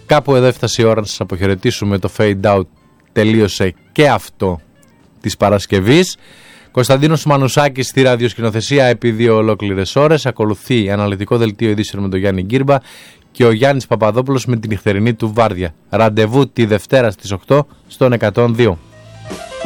Κάπου εδώ έφτασε η ώρα να σας αποχαιρετήσουμε. Το Fade Out τελείωσε και αυτό της Παρασκευής. Κωνσταντίνος Μανουσάκης στη ραδιοσκηνοθεσία επί 2 ολόκληρες ώρες. Ακολουθεί αναλυτικό δελτίο ειδήσεων με τον Γιάννη Γκύρμπα και ο Γιάννης Παπαδόπουλος με την νυχτερινή του βάρδια. Ραντεβού τη Δευτέρα στις 8 στον 102.